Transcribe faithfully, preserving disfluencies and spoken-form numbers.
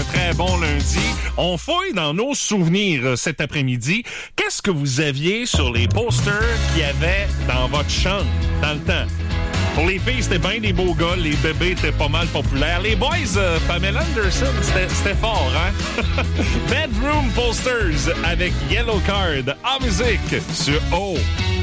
un très bon lundi. On fouille dans nos souvenirs cet après-midi. Qu'est-ce que vous aviez sur les posters qu'il y avait dans votre chambre dans le temps? Pour les filles, c'était bien des beaux gars. Les bébés étaient pas mal populaires. Les boys, euh, Pamela Anderson, c'était, c'était fort, hein? Bedroom Posters avec Yellow Card en musique sur O.